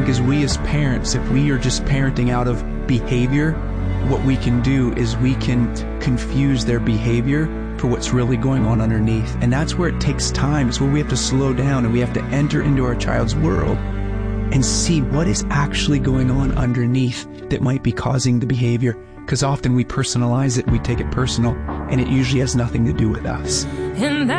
think as we as parents, if we are just parenting out of behavior, what we can do is we can confuse their behavior for what's really going on underneath. And that's where it takes time. It's where we have to slow down and we have to enter into our child's world and see what is actually going on underneath that might be causing the behavior. Because often we personalize it, we take it personal, and it usually has nothing to do with us.